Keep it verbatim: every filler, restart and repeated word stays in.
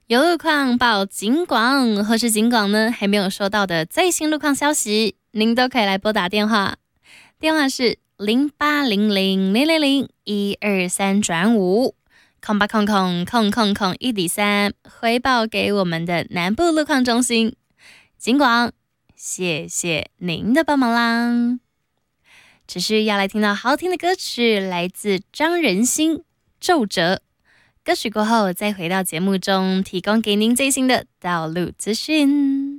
有路况报警广，或是警广呢还没有收到的最新路况消息，您都可以来拨打电话，电话是零八零零零零零一二三转五，空八空空空空空一底三，回报给我们的南部路况中心。警广，谢谢您的帮忙啦！只是要来听到好听的歌曲，来自张仁心《皱褶》。歌曲过后，再回到节目中，提供给您最新的道路资讯。